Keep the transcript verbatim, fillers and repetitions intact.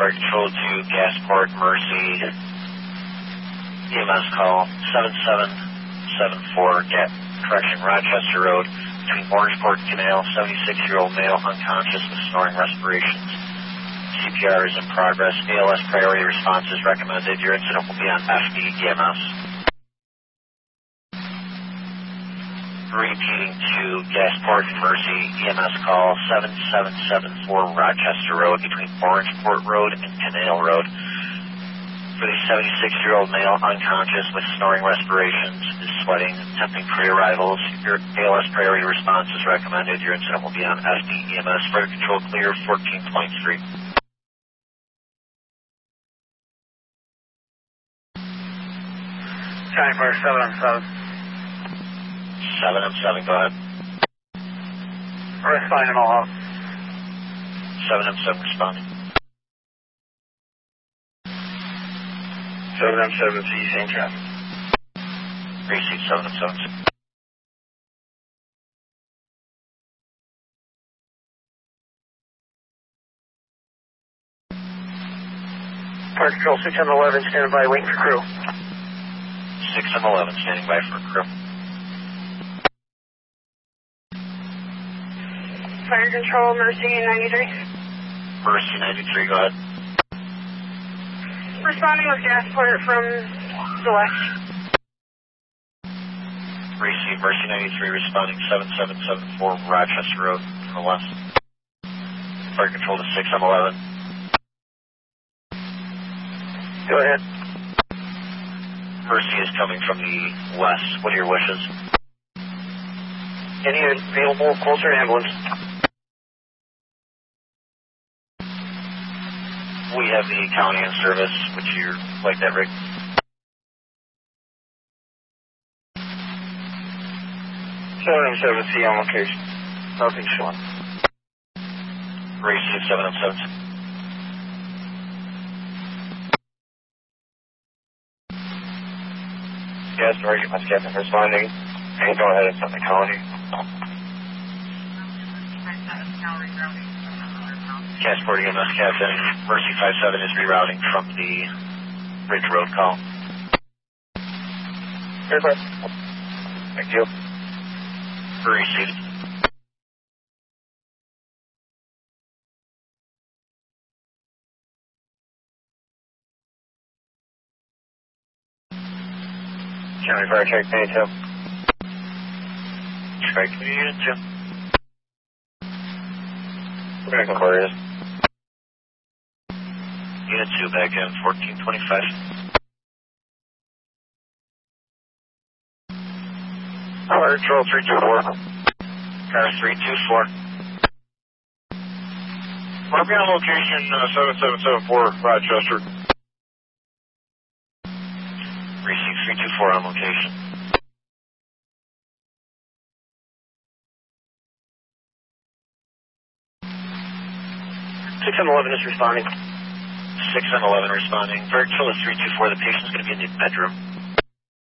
Fire Control to Gasport, Mercy, E M S call seven seven seven four, get, correction, Rochester Road, between Orangeport Canal, seventy-six-year-old male unconscious with snoring respirations. C P R is in progress. A L S priority response is recommended. Your incident will be on F D E M S. Repeating to Gasport and Mercy, E M S call seven seven seven four, Rochester Road, between Orangeport Road and Canal Road. For the seventy-six-year-old male unconscious with snoring respirations, is sweating, attempting pre-arrivals. Your A L S priority response is recommended. Your incident will be on F D E M S. Fire Control clear, fourteen point three. County Fire seven M seven. seven M seven, go ahead. Responding all out. seven M seven responding. seven M seven, see same traffic. Receive seven M seven. Fire Control six M eleven, standing by, waiting for crew. six M eleven, standing by for crew. Fire Control, Mercy ninety-three. Mercy ninety-three, go ahead. Responding with Gasport from Select. Receive Mercy ninety-three, responding seven seven seven four, Rochester Road, from the west. Fire Control to six M eleven. Go ahead. Mercy is coming from the west. What are your wishes? Any available closer ambulance? We have the county in service. Would you like that, Rick? seven M seven, C on location. Nothing showing. Receive seven M seven. Yes, Mercy, my captain responding. Hey, go ahead and set the county. Gasport E M S captain, Mercy five seven is rerouting from the Ridge Road call. Goodbye. Thank you. Received. County Fire Check Unit two. Strike Unit two. We're going to go for it. Unit two back in fourteen twenty-five. Fire Control three two four. Car three two four. Mark me on location uh, seven seven seven four, Rochester. Receive three two four on location. six M eleven is responding. six M eleven responding. Fire Control is three two four. The patient's going to be in the bedroom.